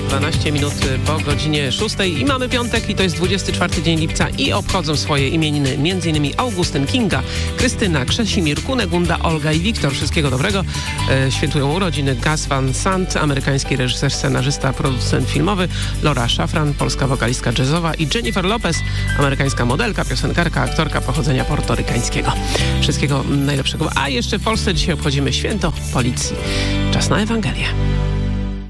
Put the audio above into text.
12 minut po godzinie 6 i mamy piątek i to jest 24 dzień lipca i obchodzą swoje imieniny m.in. Augustyn, Kinga, Krystyna, Krzesimir, Kunegunda, Olga i Wiktor. Wszystkiego dobrego. Świętują urodziny Gus Van Sant, amerykański reżyser, scenarzysta, producent filmowy, Laura Szafran, polska wokalistka jazzowa i Jennifer Lopez, amerykańska modelka, piosenkarka, aktorka pochodzenia portorykańskiego. Wszystkiego najlepszego. A jeszcze w Polsce dzisiaj obchodzimy święto Policji. Czas na Ewangelię.